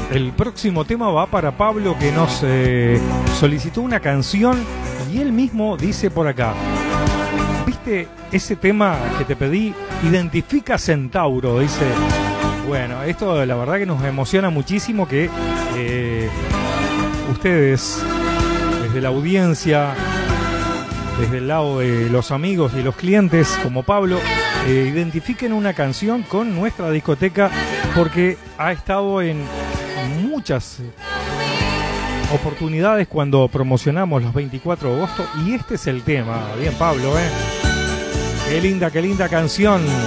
El próximo tema va para Pablo, que nos solicitó una canción y él mismo dice por acá: ¿viste ese tema que te pedí? Identifica Centauro, dice. Bueno, esto la verdad que nos emociona muchísimo que ustedes, desde la audiencia, desde el lado de los amigos y los clientes como Pablo, identifiquen una canción con nuestra discoteca, porque ha estado en muchas oportunidades cuando promocionamos los 24 de agosto y este es el tema. Bien, Pablo, qué linda canción.